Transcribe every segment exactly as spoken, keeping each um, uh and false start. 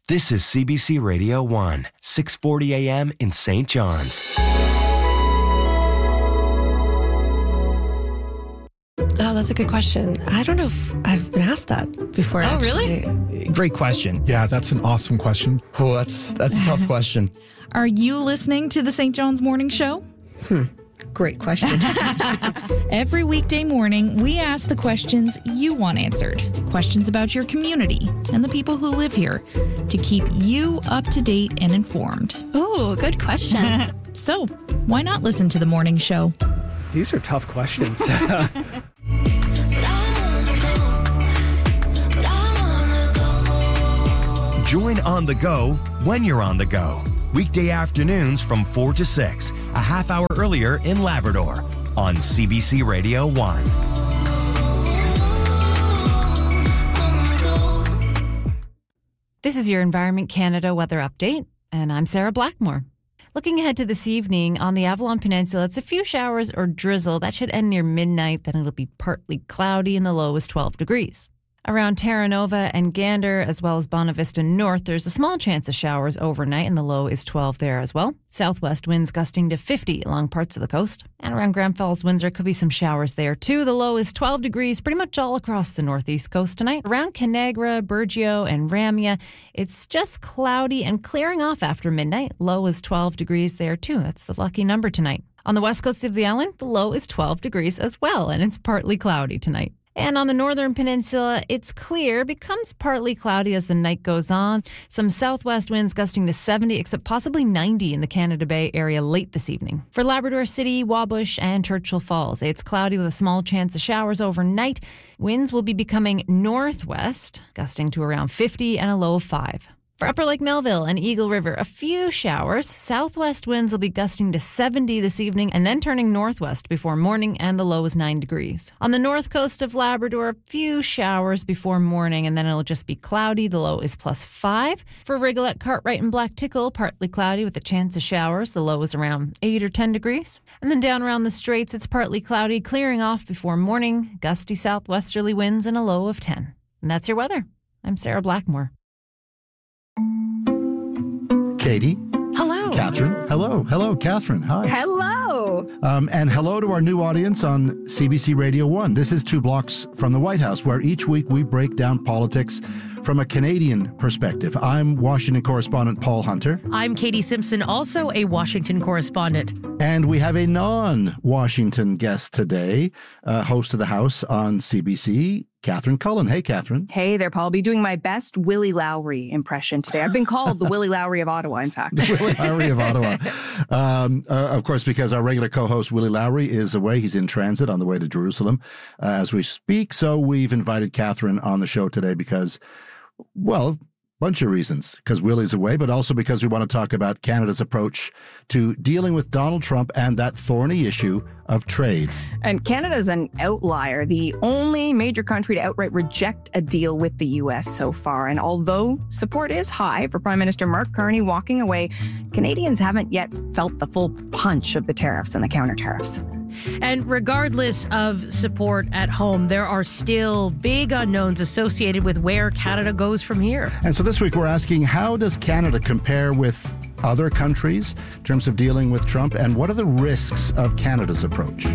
This is C B C Radio one, six forty A M in Saint John's. Oh, that's a good question. I don't know if I've been asked that before. Oh, actually. really? Great question. Yeah, that's an awesome question. Oh, that's that's a tough question. Are you listening to the Saint John's Morning Show? Hmm. Great question. Every weekday morning, we ask the questions you want answered. Questions about your community and the people who live here to keep you up to date and informed. Oh, good questions. So, why not listen to the morning show? These are tough questions. Join On the Go when you're on the go. Weekday afternoons from four to six, a half hour earlier in Labrador on C B C Radio one. This is your Environment Canada weather update, and I'm Sarah Blackmore. Looking ahead to this evening, on the Avalon Peninsula, it's a few showers or drizzle. That should end near midnight. Then it'll be partly cloudy and the low is twelve degrees. Around Terra Nova and Gander, as well as Bonavista North, there's a small chance of showers overnight, and the low is twelve there as well. Southwest winds gusting to fifty along parts of the coast. And around Grand Falls, Windsor, could be some showers there too. The low is twelve degrees pretty much all across the northeast coast tonight. Around Canagra, Burgeo, and Ramia, it's just cloudy and clearing off after midnight. Low is twelve degrees there too. That's the lucky number tonight. On the west coast of the island, the low is twelve degrees as well, and it's partly cloudy tonight. And on the northern peninsula, it's clear, becomes partly cloudy as the night goes on. Some southwest winds gusting to seventy, except possibly ninety in the Canada Bay area late this evening. For Labrador City, Wabush, and Churchill Falls, it's cloudy with a small chance of showers overnight. Winds will be becoming northwest, gusting to around fifty and a low of five. For Upper Lake Melville and Eagle River, a few showers. Southwest winds will be gusting to seventy this evening and then turning northwest before morning, and the low is nine degrees. On the north coast of Labrador, a few showers before morning, and then it'll just be cloudy. The low is plus five. For Rigolette, Cartwright, and Black Tickle, partly cloudy with a chance of showers. The low is around eight or ten degrees. And then down around the Straits, it's partly cloudy, clearing off before morning. Gusty southwesterly winds and a low of ten. And that's your weather. I'm Sarah Blackmore. Katie. Hello. Catherine. Hello. Hello, Catherine. Hi. Hello. Um, and hello to our new audience on C B C Radio one. This is Two Blocks from the White House, where each week we break down politics from a Canadian perspective. I'm Washington correspondent Paul Hunter. I'm Katie Simpson, also a Washington correspondent. And we have a non-Washington guest today, uh, host of the House on C B C, Catherine Cullen. Hey, Catherine. Hey there, Paul. I'll be doing my best Willie Lowry impression today. I've been called the Willie Lowry of Ottawa, in fact. The Willie Lowry of Ottawa. Um, uh, of course, because our regular co-host, Willie Lowry, is away. He's in transit on the way to Jerusalem uh, as we speak. So we've invited Catherine on the show today because, well, bunch of reasons, because Willie's away, but also because we want to talk about Canada's approach to dealing with Donald Trump and that thorny issue of trade. And Canada's an outlier, the only major country to outright reject a deal with the U S so far. And although support is high for Prime Minister Mark Carney walking away, Canadians haven't yet felt the full punch of the tariffs and the counter tariffs. And regardless of support at home, there are still big unknowns associated with where Canada goes from here. And so this week we're asking, how does Canada compare with other countries in terms of dealing with Trump, and what are the risks of Canada's approach?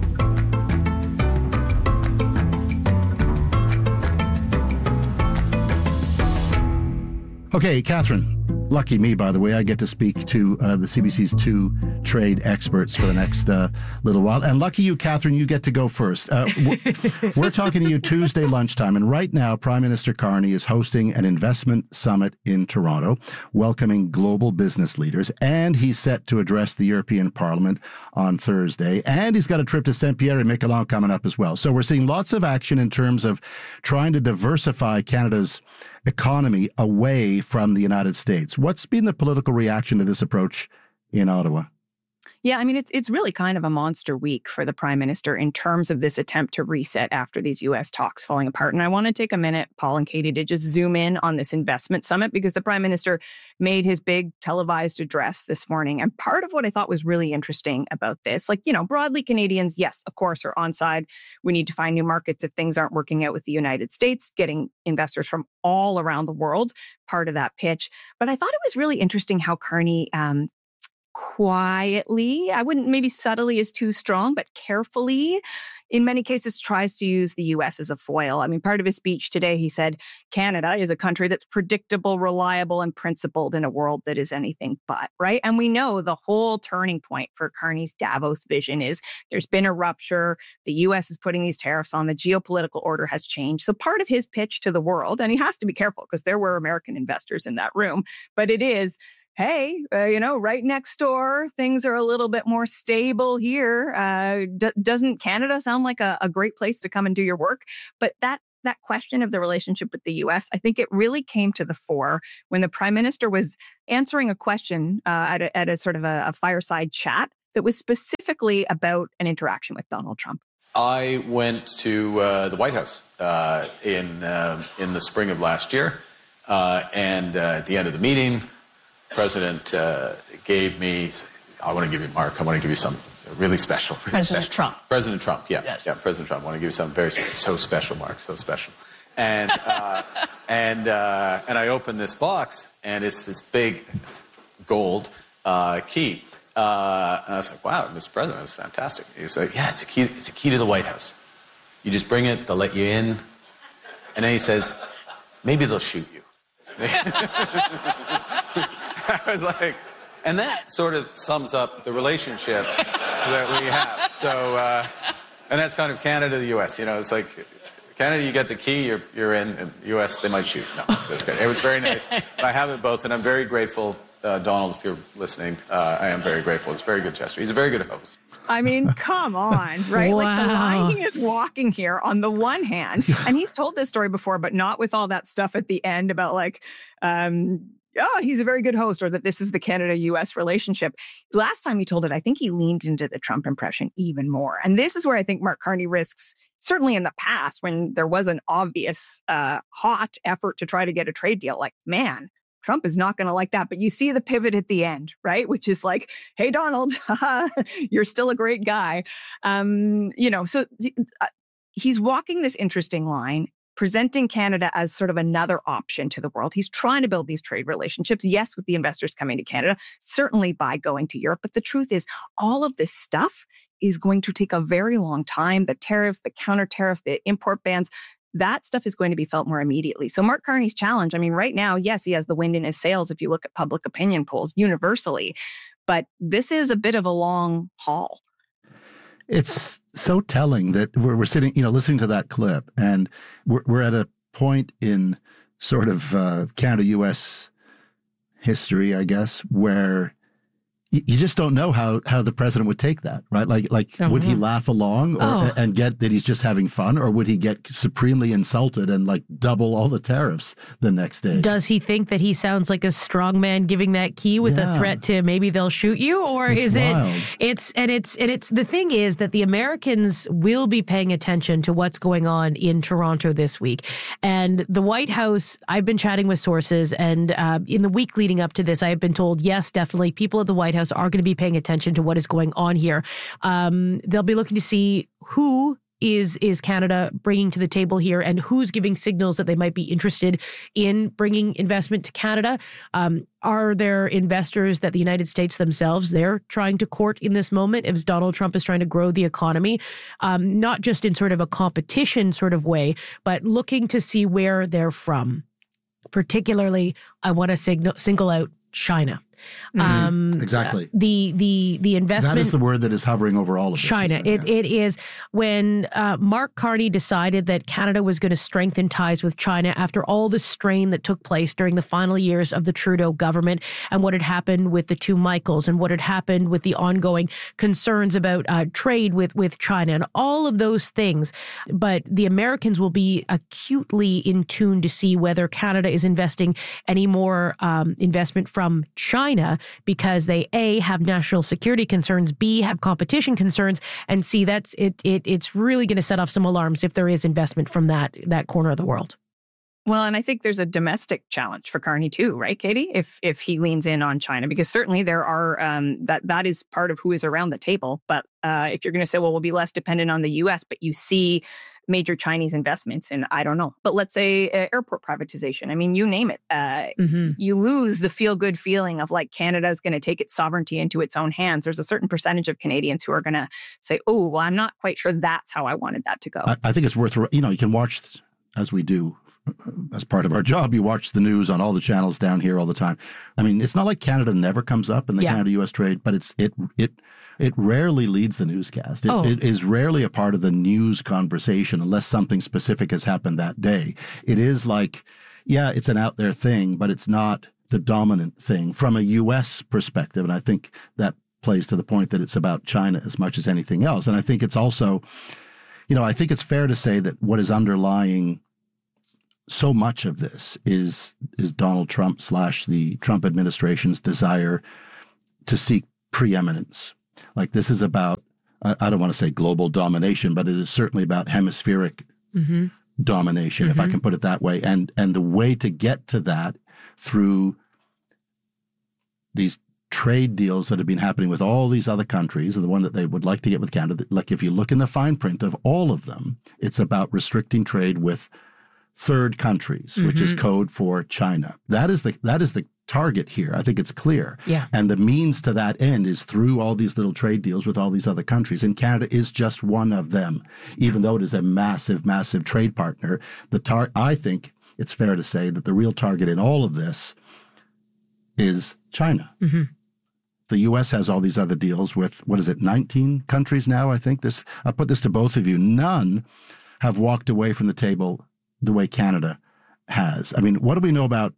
Okay, Catherine. Lucky me, by the way, I get to speak to uh, the C B C's two trade experts for the next uh, little while. And lucky you, Catherine, you get to go first. Uh, we're, we're talking to you Tuesday lunchtime, and right now Prime Minister Carney is hosting an investment summit in Toronto, welcoming global business leaders, and he's set to address the European Parliament on Thursday, and he's got a trip to Saint-Pierre-et-Miquelon coming up as well. So we're seeing lots of action in terms of trying to diversify Canada's economy away from the United States. What's been the political reaction to this approach in Ottawa? Yeah, I mean, it's it's really kind of a monster week for the prime minister in terms of this attempt to reset after these U S talks falling apart. And I want to take a minute, Paul and Katie, to just zoom in on this investment summit, because the prime minister made his big televised address this morning. And part of what I thought was really interesting about this, like, you know, broadly Canadians, yes, of course, are on side. We need to find new markets if things aren't working out with the United States, getting investors from all around the world, part of that pitch. But I thought it was really interesting how Carney um, quietly, I wouldn't, maybe subtly is too strong, but carefully, in many cases, tries to use the U S as a foil. I mean, part of his speech today, he said, Canada is a country that's predictable, reliable, and principled in a world that is anything but, right? And we know the whole turning point for Carney's Davos vision is there's been a rupture. The U S is putting these tariffs on. The geopolitical order has changed. So part of his pitch to the world, and he has to be careful because there were American investors in that room, but it is, hey, uh, you know, right next door, things are a little bit more stable here. Uh, d- doesn't Canada sound like a, a great place to come and do your work? But that that question of the relationship with the U S, I think it really came to the fore when the prime minister was answering a question uh, at, a, at a sort of a, a fireside chat that was specifically about an interaction with Donald Trump. I went to uh, the White House uh, in uh, in the spring of last year, uh, and uh, at the end of the meeting, President uh, gave me, I want to give you, Mark, I want to give you something really special. Really President special. Trump. President Trump, yeah. Yes. Yeah, President Trump. I want to give you something very special. So special, Mark, so special. And uh, and uh, and I opened this box, and it's this big gold uh, key. Uh, and I was like, wow, Mister President, that's fantastic. He's like, yeah, it's a key, it's a key to the White House. You just bring it, they'll let you in. And then he says, maybe they'll shoot you. I was like, and that sort of sums up the relationship that we have. So, uh, and that's kind of Canada to the U S. You know, it's like Canada, you get the key, you're you're in, and U S, they might shoot. No, that's good. It was very nice. I have it both, and I'm very grateful, uh, Donald, if you're listening. Uh, I am very grateful. It's a very good gesture. He's a very good host. I mean, come on, right? Wow. Like the line he is walking here on the one hand, and he's told this story before, but not with all that stuff at the end about like, um, oh, he's a very good host, or that this is the Canada-U S relationship. Last time he told it, I think he leaned into the Trump impression even more. And this is where I think Mark Carney risks, certainly in the past, when there was an obvious uh, hot effort to try to get a trade deal, like, man, Trump is not going to like that. But you see the pivot at the end, right? Which is like, hey, Donald, you're still a great guy. Um, you know, so uh, he's walking this interesting line, presenting Canada as sort of another option to the world. He's trying to build these trade relationships, yes, with the investors coming to Canada, certainly by going to Europe. But the truth is, all of this stuff is going to take a very long time. The tariffs, the counter tariffs, the import bans, that stuff is going to be felt more immediately. So Mark Carney's challenge, I mean, right now, yes, he has the wind in his sails if you look at public opinion polls universally, but this is a bit of a long haul. It's so telling that we're, we're sitting, you know, listening to that clip, and we're, we're at a point in sort of uh, Canada-U S history, I guess, where you just don't know how, how the president would take that, right? Like, like mm-hmm. would he laugh along or, oh. and get that he's just having fun, or would he get supremely insulted and like double all the tariffs the next day? Does he think that he sounds like a strong man giving that key with yeah. a threat to maybe they'll shoot you? Or it's is wild. it, it's, and it's, and it's, the thing is that the Americans will be paying attention to what's going on in Toronto this week. And the White House, I've been chatting with sources, and uh, in the week leading up to this, I have been told, yes, definitely people at the White House are going to be paying attention to what is going on here. Um, they'll be looking to see who is is Canada bringing to the table here, and who's giving signals that they might be interested in bringing investment to Canada. Um, are there investors that the United States themselves, they're trying to court in this moment as Donald Trump is trying to grow the economy, um, not just in sort of a competition sort of way, but looking to see where they're from. Particularly, I want to signal, single out China. Mm-hmm. Um, exactly. The the the investment. That is the word that is hovering over all of this. China. It, it, it is when uh, Mark Carney decided that Canada was going to strengthen ties with China after all the strain that took place during the final years of the Trudeau government, and what had happened with the two Michaels, and what had happened with the ongoing concerns about uh, trade with, with China, and all of those things. But the Americans will be acutely in tune to see whether Canada is investing any more um, investment from China China because they A, have national security concerns, B, have competition concerns, and C, that's it. it it's really going to set off some alarms if there is investment from that that corner of the world. Well, and I think there's a domestic challenge for Carney too, right, Katie? If if he leans in on China, because certainly there are um, that that is part of who is around the table. But uh, if you're going to say, well, we'll be less dependent on the U S, but you see major Chinese investments in, I don't know, but let's say uh, airport privatization. I mean, you name it. Uh, mm-hmm. You lose the feel good feeling of like Canada is going to take its sovereignty into its own hands. There's a certain percentage of Canadians who are going to say, oh, well, I'm not quite sure that's how I wanted that to go. I, I think it's worth, you know, you can watch, as we do, as part of our job, you watch the news on all the channels down here all the time. I mean, it's not like Canada never comes up in the yeah. Canada-U S trade, but it's it it it rarely leads the newscast. It, oh. it is rarely a part of the news conversation unless something specific has happened that day. It is like, yeah, it's an out there thing, but it's not the dominant thing from a U S perspective. And I think that plays to the point that it's about China as much as anything else. And I think it's also, you know, I think it's fair to say that what is underlying so much of this is is Donald Trump slash the Trump administration's desire to seek preeminence. Like this is about, I, I don't want to say global domination, but it is certainly about hemispheric mm-hmm. domination, mm-hmm. if I can put it that way. And and the way to get to that through these trade deals that have been happening with all these other countries, and the one that they would like to get with Canada, like if you look in the fine print of all of them, it's about restricting trade with third countries, mm-hmm. which is code for China. That is the that is the target here. I think it's clear. Yeah. And the means to that end is through all these little trade deals with all these other countries. And Canada is just one of them, even though it is a massive, massive trade partner. The tar- I think it's fair to say that the real target in all of this is China. Mm-hmm. The U S has all these other deals with, what is it, nineteen countries now, I think. This I put this to both of you. None have walked away from the table the way Canada has. I mean, what do we know about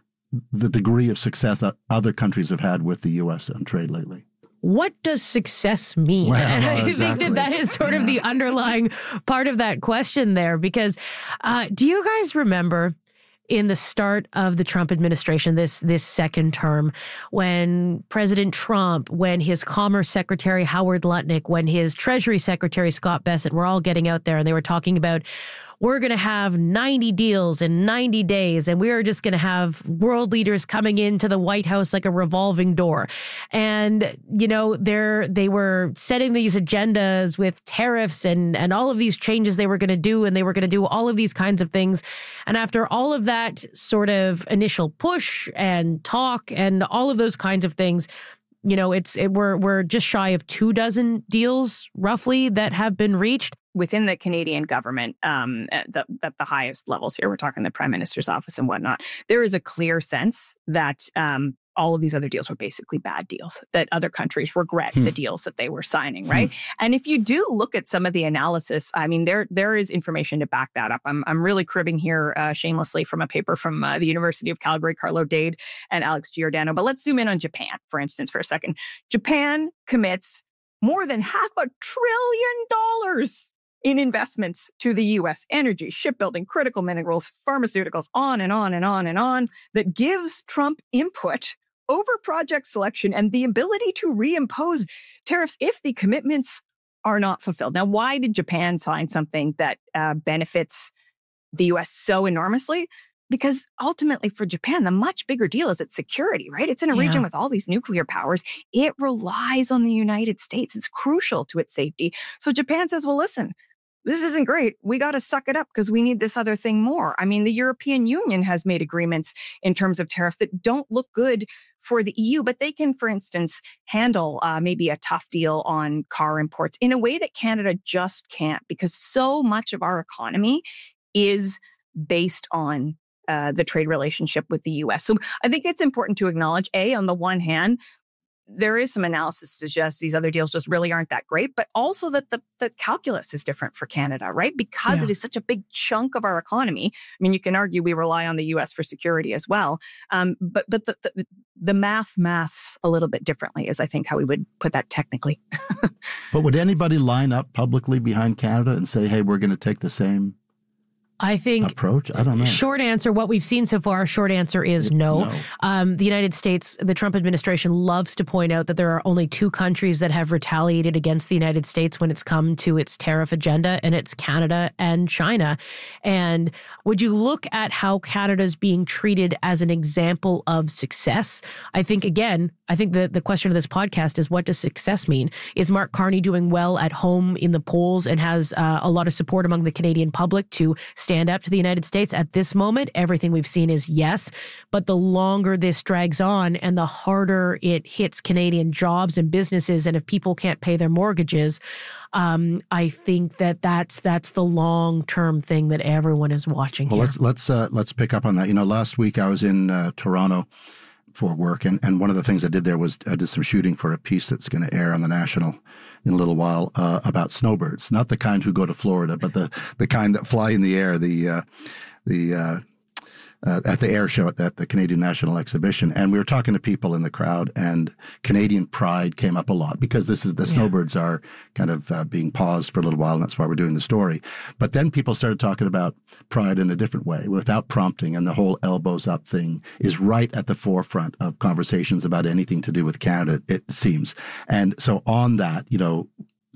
the degree of success that other countries have had with the U S on trade lately? What does success mean? Well, and I exactly. think that that is sort yeah. of the underlying part of that question there, because uh, do you guys remember in the start of the Trump administration, this this second term, when President Trump, when his Commerce Secretary Howard Lutnick, when his Treasury Secretary Scott Bessent were all getting out there and they were talking about, we're going to have ninety deals in ninety days, and we're just going to have world leaders coming into the White House like a revolving door. And, you know, they're, they were setting these agendas with tariffs and, and all of these changes they were going to do, and they were going to do all of these kinds of things. And after all of that sort of initial push and talk and all of those kinds of things, you know, it's it, we're we're just shy of two dozen deals roughly that have been reached within the Canadian government, um, at the, at the highest levels here. We're talking the Prime Minister's office and whatnot. There is a clear sense that um, all of these other deals were basically bad deals, that other countries regret hmm. the deals that they were signing, right? Hmm. And if you do look at some of the analysis, I mean, there there is information to back that up. I'm I'm really cribbing here uh, shamelessly from a paper from uh, the University of Calgary, Carlo Dade and Alex Giordano. But let's zoom in on Japan, for instance, for a second. Japan commits more than half a trillion dollars in investments to the U S, energy, shipbuilding, critical minerals, pharmaceuticals, on and on and on and on, that gives Trump input over project selection and the ability to reimpose tariffs if the commitments are not fulfilled. Now, why did Japan sign something that uh, benefits the U S so enormously? Because ultimately for Japan, the much bigger deal is its security, right? It's in a yeah. region with all these nuclear powers. It relies on the United States. It's crucial to its safety. So Japan says, well, listen, this isn't great. We got to suck it up because we need this other thing more. I mean, the European Union has made agreements in terms of tariffs that don't look good for the E U, but they can, for instance, handle uh, maybe a tough deal on car imports in a way that Canada just can't, because so much of our economy is based on uh, the trade relationship with the U S. So I think it's important to acknowledge, A, on the one hand, there is some analysis to suggest these other deals just really aren't that great, but also that the, the calculus is different for Canada, right? Because yeah. it is such a big chunk of our economy. I mean, you can argue we rely on the U S for security as well. Um, but but the, the, the math maths a little bit differently is, I think, how we would put that technically. But would anybody line up publicly behind Canada and say, hey, we're going to take the same I think approach? I don't know. Short answer, what we've seen so far, short answer is no. no. Um, the United States, the Trump administration loves to point out that there are only two countries that have retaliated against the United States when it's come to its tariff agenda, and it's Canada and China. And would you look at how Canada's being treated as an example of success? I think, again, I think the, the question of this podcast is, what does success mean? Is Mark Carney doing well at home in the polls and has uh, a lot of support among the Canadian public to stand up to the United States? At this moment, everything we've seen is yes. But the longer this drags on and the harder it hits Canadian jobs and businesses, and if people can't pay their mortgages, um, I think that that's that's the long-term thing that everyone is watching. Well, here. let's let's uh, let's pick up on that. You know, last week I was in uh, Toronto for work, and, and one of the things I did there was I did some shooting for a piece that's going to air on the National in a little while uh, about snowbirds, not the kind who go to Florida, but the the kind that fly in the air, the uh, the uh, uh, at the air show at the, at the Canadian National Exhibition. And we were talking to people in the crowd, and Canadian pride came up a lot because this is the snowbirds yeah. are kind of uh, being paused for a little while, and that's why we're doing the story. But then people started talking about pride in a different way without prompting, and the whole elbows up thing is right at the forefront of conversations about anything to do with Canada, it seems. And so on that, you know,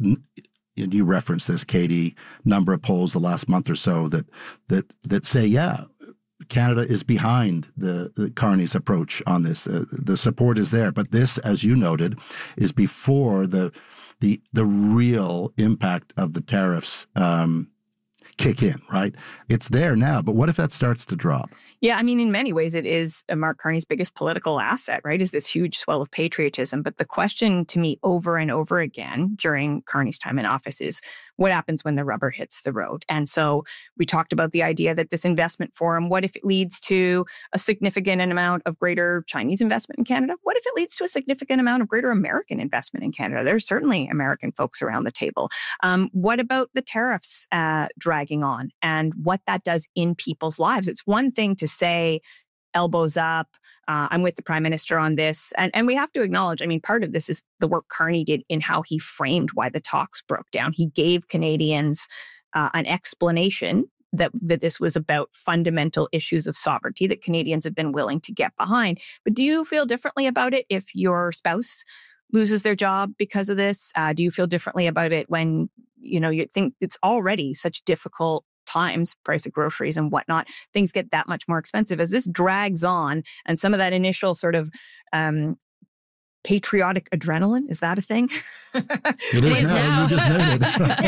you referenced this, Katie, number of polls the last month or so that that that say, yeah, Canada is behind the, the Carney's approach on this. Uh, the support is there, but this, as you noted, is before the the the real impact of the tariffs um, kick in, right? It's there now, but what if that starts to drop? Yeah, I mean, in many ways, it is Mark Carney's biggest political asset, right? Is this huge swell of patriotism. But the question to me over and over again during Carney's time in office is, what happens when the rubber hits the road? And so we talked about the idea that this investment forum, what if it leads to a significant amount of greater Chinese investment in Canada? What if it leads to a significant amount of greater American investment in Canada? There's certainly American folks around the table. Um, what about the tariffs uh, dragging on and what that does in people's lives? It's one thing to say, elbows up, uh, I'm with the Prime Minister on this. And, and we have to acknowledge, I mean, part of this is the work Carney did in how he framed why the talks broke down. He gave Canadians uh, an explanation that, that this was about fundamental issues of sovereignty that Canadians have been willing to get behind. But do you feel differently about it if your spouse loses their job because of this? Uh, do you feel differently about it when, you know, you think it's already such difficult times, price of groceries and whatnot, things get that much more expensive as this drags on, and some of that initial sort of um, patriotic adrenaline, is that a thing? It is, it is now. now. You just made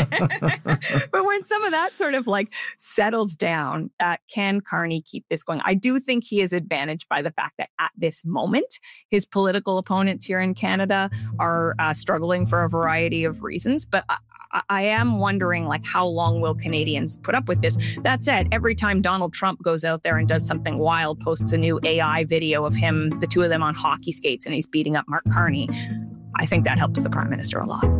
it. But when some of that sort of like settles down, uh, can Carney keep this going? I do think he is advantaged by the fact that at this moment, his political opponents here in Canada are uh, struggling for a variety of reasons. But I, I am wondering, like, how long will Canadians put up with this? That said, every time Donald Trump goes out there and does something wild, posts a new A I video of him, the two of them on hockey skates, and he's beating up Mark Carney, I think that helps the Prime Minister a lot.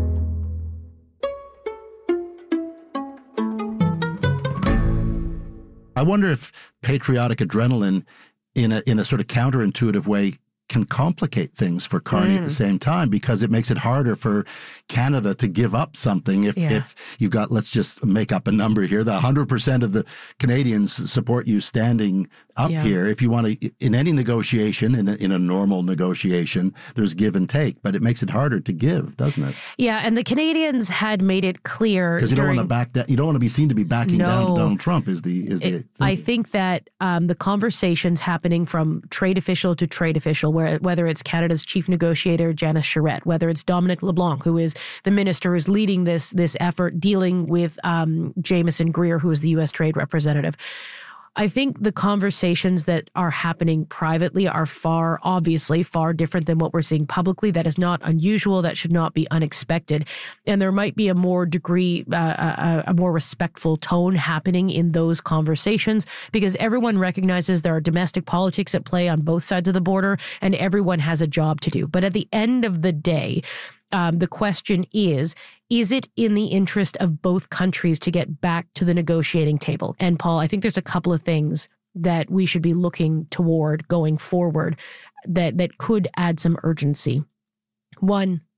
I wonder if patriotic adrenaline in a in a sort of counterintuitive way can complicate things for Carney mm. at the same time, because it makes it harder for Canada to give up something if, yeah. if you've got, let's just make up a number here, the one hundred percent of the Canadians support you standing up yeah. here. If you want to, in any negotiation, in a, in a normal negotiation, there's give and take, but it makes it harder to give, doesn't it? Yeah, and the Canadians had made it clear because you during, don't want to back that. You don't want to be seen to be backing no, down Donald Trump. Is the is the? It, I think that um, the conversations happening from trade official to trade official, where whether it's Canada's chief negotiator Janice Charette, whether it's Dominic LeBlanc, who is the minister who's leading this this effort, dealing with um, Jameson Greer, who is the U S trade representative. I think the conversations that are happening privately are far, obviously, far different than what we're seeing publicly. That is not unusual. That should not be unexpected. And there might be a more degree, uh, a, a more respectful tone happening in those conversations, because everyone recognizes there are domestic politics at play on both sides of the border, and everyone has a job to do. But at the end of the day, Um, the question is, is it in the interest of both countries to get back to the negotiating table? And Paul, I think there's a couple of things that we should be looking toward going forward that, that could add some urgency. One,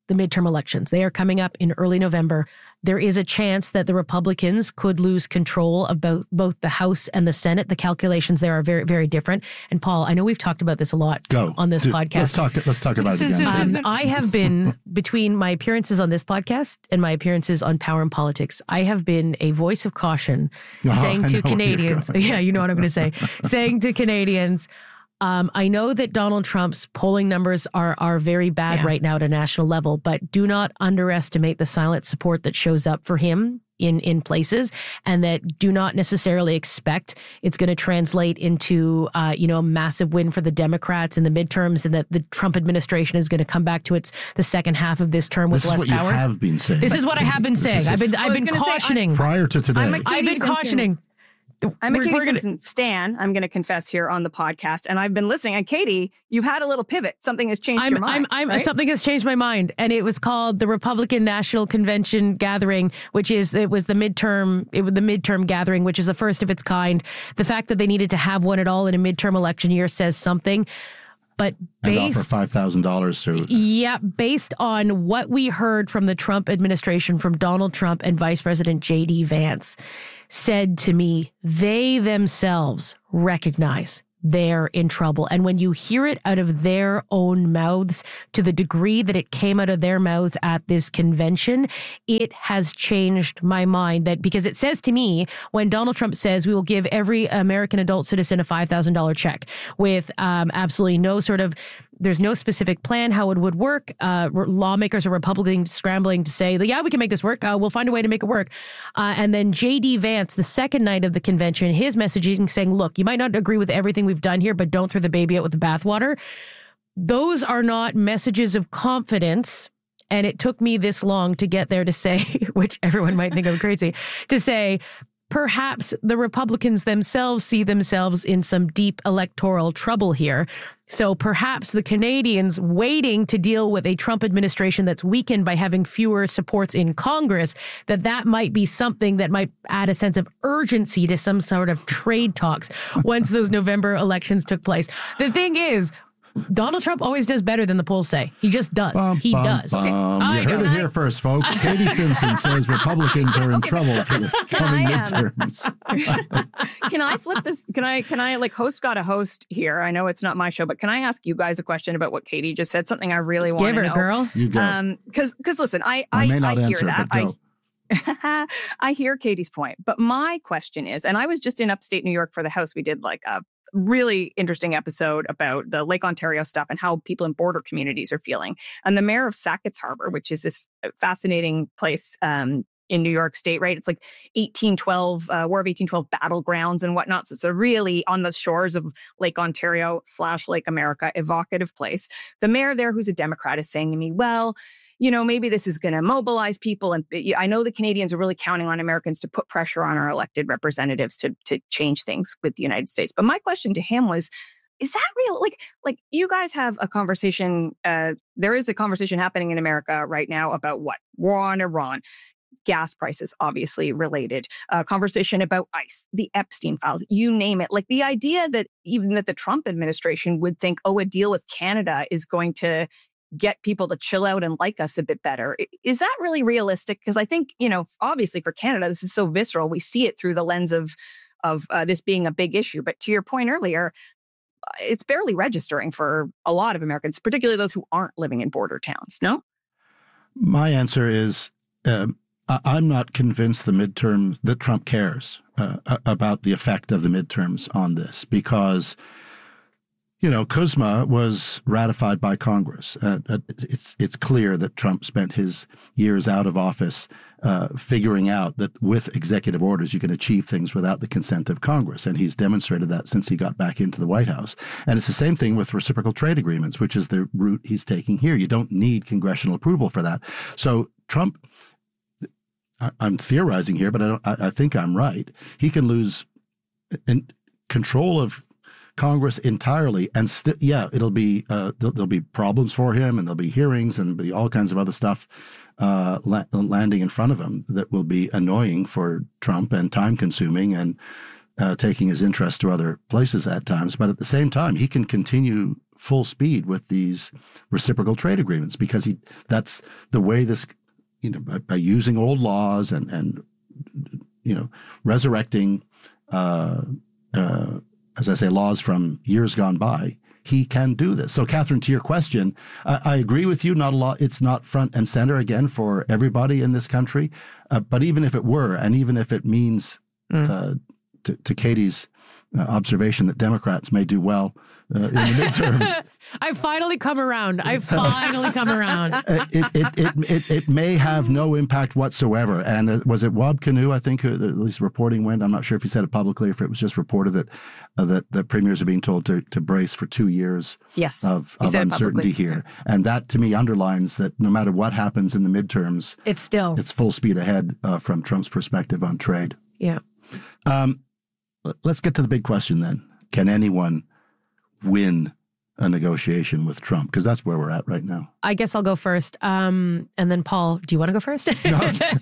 the midterm elections. They are coming up in early November. There is a chance that the Republicans could lose control of both, both the House and the Senate. The calculations there are very, very different. And Paul, I know we've talked about this a lot Go. on this Dude, podcast. Let's talk, let's talk about it again. Um, I have been, between my appearances on this podcast and my appearances on Power and Politics, I have been a voice of caution Oh, saying I to know where you're Canadians, going. yeah, you know what I'm going to say, saying to Canadians, Um, I know that Donald Trump's polling numbers are are very bad Yeah. right now at a national level, but do not underestimate the silent support that shows up for him in, in places, and that do not necessarily expect it's going to translate into, uh, you know, a massive win for the Democrats in the midterms, and that the Trump administration is going to come back to its the second half of this term with This is less what power. you have been saying. This is what I have been This saying. is- I've been I I've was been gonna say, I'm- cautioning. Prior to today. I'm a I've Katie been Simpson. cautioning. I'm a We're- Katie we're gonna- Simpson stan. I'm going to confess here on the podcast, and I've been listening. And Katie, you've had a little pivot. Something has changed I'm, your mind. I'm, I'm, right? Something has changed my mind, and it was called the Republican National Convention Gathering, which is it was the midterm, it was the midterm gathering, which is the first of its kind. The fact that they needed to have one at all in a midterm election year says something. But And offer based, five thousand dollars to yeah, based on what we heard from the Trump administration, from Donald Trump and Vice President J D Vance, said to me, they themselves recognize they're in trouble. And when you hear it out of their own mouths, to the degree that it came out of their mouths at this convention, it has changed my mind. That because it says to me, when Donald Trump says we will give every American adult citizen a five thousand dollars check with um, absolutely no sort of, there's no specific plan how it would work. Uh, lawmakers are Republicans scrambling to say, yeah, we can make this work. Uh, we'll find a way to make it work. Uh, and then J D Vance, the second night of the convention, his messaging saying, look, you might not agree with everything we've done here, but don't throw the baby out with the bathwater. Those are not messages of confidence. And it took me this long to get there to say, which everyone might think I'm crazy, to say, perhaps the Republicans themselves see themselves in some deep electoral trouble here. So perhaps the Canadians waiting to deal with a Trump administration that's weakened by having fewer supports in Congress, that that might be something that might add a sense of urgency to some sort of trade talks once those November elections took place. The thing is, Donald Trump always does better than the polls say. He just does. Bum, he bum, does. bum. I You heard know. it here first, folks. Katie Simpson says Republicans are in trouble for the coming I, um, midterms. Can I flip this? Can I, can I like host got a host here? I know it's not my show, but can I ask you guys a question about what Katie just said? Something I really want Give to her, know. girl. You go. Um, cause, cause listen, I, I I, may not I hear answer, that. but go. I, I hear Katie's point, but my question is, and I was just in upstate New York for the House. We did like a really interesting episode about the Lake Ontario stuff and how people in border communities are feeling. And the mayor of Sackett's Harbor, which is this fascinating place um, in New York State, right? It's like eighteen twelve, uh, War of eighteen twelve battlegrounds and whatnot. So it's a really on the shores of Lake Ontario slash Lake America evocative place. The mayor there, who's a Democrat, is saying to me, well, you know, maybe this is going to mobilize people. And I know the Canadians are really counting on Americans to put pressure on our elected representatives to, to change things with the United States. But my question to him was, is that real? Like, like you guys have a conversation. Uh, there is a conversation happening in America right now about what? War on Iran. Gas prices, obviously related. Uh, conversation about ICE, the Epstein files, you name it. Like the idea that even that the Trump administration would think, oh, a deal with Canada is going to get people to chill out and like us a bit better. Is that really realistic? Because I think, you know, obviously for Canada, this is so visceral. We see it through the lens of of uh, this being a big issue. But to your point earlier, it's barely registering for a lot of Americans, particularly those who aren't living in border towns. No? My answer is um, I- I'm not convinced the midterm that Trump cares uh, about the effect of the midterms on this because, you know, C U S M A was ratified by Congress. Uh, it's it's clear that Trump spent his years out of office uh, figuring out that with executive orders you can achieve things without the consent of Congress, and he's demonstrated that since he got back into the White House. And it's the same thing with reciprocal trade agreements, which is the route he's taking here. You don't need congressional approval for that. So Trump, I, I'm theorizing here, but I, don't, I, I think I'm right. He can lose in control of Congress entirely, and st- yeah, it'll be uh, there'll, there'll be problems for him, and there'll be hearings, and be all kinds of other stuff uh, la- landing in front of him that will be annoying for Trump and time consuming, and uh, taking his interest to other places at times. But at the same time, he can continue full speed with these reciprocal trade agreements because he that's the way this, you know, by, by using old laws and, and you know, resurrecting, uh, uh, as I say, laws from years gone by, he can do this. So, Catherine, to your question, I, I agree with you. Not a lot. It's not front and center again for everybody in this country. Uh, but even if it were, and even if it means mm. uh, to, to Katie's uh, observation that Democrats may do well uh, in the midterms. I've finally come around. I've finally come around. it, it, it, it, it may have no impact whatsoever. And uh, was it Wab Kinew, I think, who, at least reporting went? I'm not sure if he said it publicly or if it was just reported that uh, that, that premiers are being told to, to brace for two years yes, of, of uncertainty here. And that, to me, underlines that no matter what happens in the midterms, it's still it's full speed ahead uh, from Trump's perspective on trade. Yeah. Um, let's get to the big question then. Can anyone win a negotiation with Trump? Because that's where we're at right now. I guess I'll go first. Um, and then, Paul, do you want to go first? No,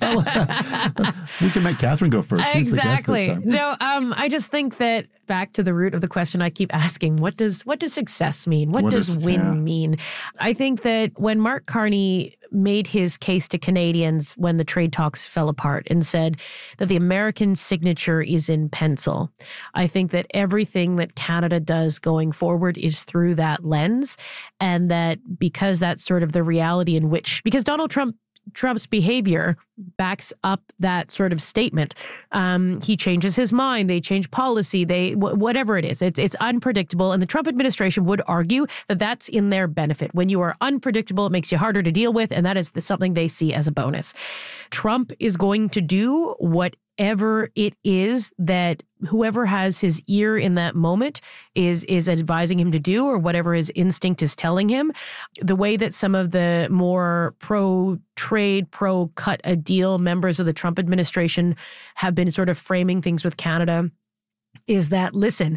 we can make Catherine go first. She's exactly. the guest this No, um, I just think that back to the root of the question I keep asking, what does what does success mean? What, what does is, win yeah. mean? I think that when Mark Carney made his case to Canadians when the trade talks fell apart and said that the American signature is in pencil, I think that everything that Canada does going forward is through that lens, and that because that's sort of the reality in which, because Donald Trump Trump's behavior backs up that sort of statement. Um, he changes his mind. They change policy. They w- whatever it is, it's it's unpredictable. And the Trump administration would argue that that's in their benefit. When you are unpredictable, it makes you harder to deal with, and that is the, something they see as a bonus. Trump is going to do whatever it is that whoever has his ear in that moment is is advising him to do, or whatever his instinct is telling him. The way that some of the more pro-trade, pro-cut-a-deal members of the Trump administration have been sort of framing things with Canada is that, listen,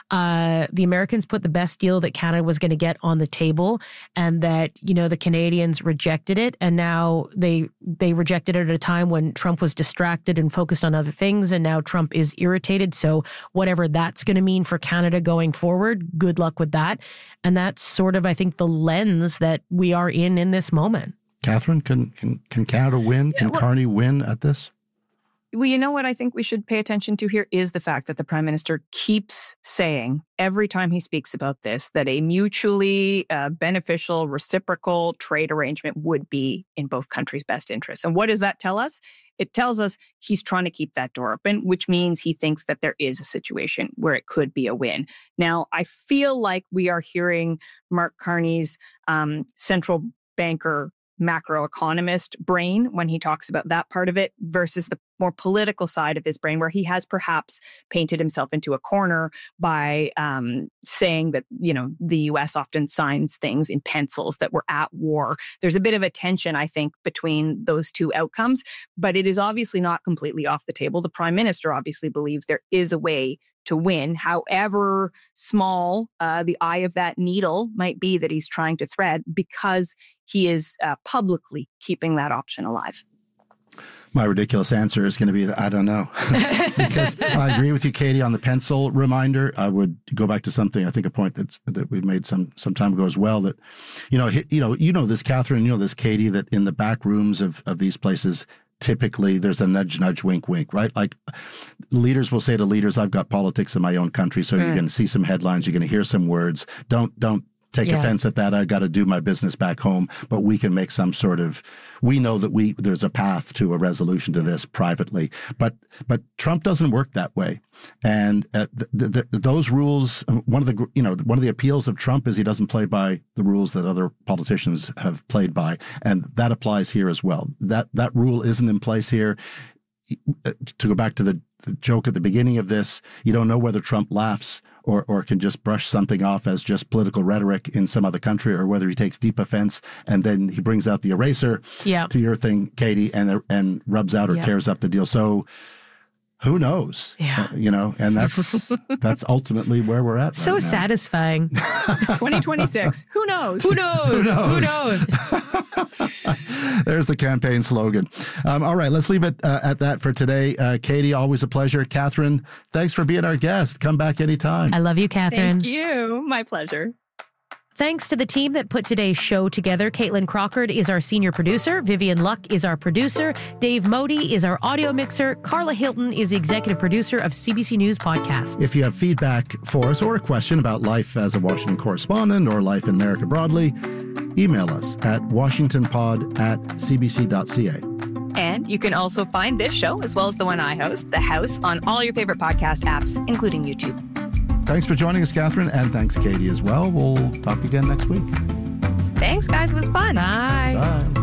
uh, the Americans put the best deal that Canada was going to get on the table, and that, you know, the Canadians rejected it. And now they they rejected it at a time when Trump was distracted and focused on other things. And now Trump is irritated. So whatever that's going to mean for Canada going forward, good luck with that. And that's sort of, I think, the lens that we are in in this moment. Catherine, can can, can Canada win? Can yeah, well, Carney win at this? Well, you know what I think we should pay attention to here is the fact that the Prime Minister keeps saying every time he speaks about this that a mutually uh, beneficial, reciprocal trade arrangement would be in both countries' best interests. And what does that tell us? It tells us he's trying to keep that door open, which means he thinks that there is a situation where it could be a win. Now, I feel like we are hearing Mark Carney's um, central banker macroeconomist brain when he talks about that part of it versus the more political side of his brain, where he has perhaps painted himself into a corner by um, saying that, you know, the U S often signs things in pencils, that we're at war. There's a bit of a tension, I think, between those two outcomes, but it is obviously not completely off the table. The Prime Minister obviously believes there is a way to win, however small uh, the eye of that needle might be that he's trying to thread, because he is uh, publicly keeping that option alive. My ridiculous answer is going to be that I don't know. Because I agree with you, Katie, on the pencil reminder. I would go back to something, I think a point that's, that we've made some some time ago as well, that, you know, you know, you know this, Catherine, you know this, Katie, that in the back rooms of, of these places, typically there's a nudge, nudge, wink, wink, right? Like leaders will say to leaders, I've got politics in my own country. So mm. you're going to see some headlines. You're going to hear some words. Don't, don't take yeah. offense at that. I've got to do my business back home, but we can make some sort of, we know that we, there's a path to a resolution to this privately, but, but Trump doesn't work that way. And uh, the, the, the, those rules, one of the, you know, one of the appeals of Trump is he doesn't play by the rules that other politicians have played by. And that applies here as well. That, that rule isn't in place here. To go back to the, the joke at the beginning of this, you don't know whether Trump laughs or, or can just brush something off as just political rhetoric in some other country, or whether he takes deep offense and then he brings out the eraser yeah. to your thing, Katie, and and rubs out or yeah. tears up the deal. So Who knows? Yeah. Uh, you know, and that's that's ultimately where we're at. So right now. satisfying. twenty twenty-six. Who knows? Who knows? Who knows? Who knows? There's the campaign slogan. Um, all right, let's leave it uh, at that for today. Uh, Katie, always a pleasure. Catherine, thanks for being our guest. Come back anytime. I love you, Catherine. Thank you. My pleasure. Thanks to the team that put today's show together. Caitlin Crockard is our senior producer. Vivian Luck is our producer. Dave Modi is our audio mixer. Carla Hilton is the executive producer of C B C News Podcasts. If you have feedback for us or a question about life as a Washington correspondent or life in America broadly, email us at washingtonpod at c b c dot c a. And you can also find this show, as well as the one I host, The House, on all your favorite podcast apps, including YouTube. Thanks for joining us, Catherine, and thanks, Katie, as well. We'll talk again next week. Thanks, guys. It was fun. Bye. Bye.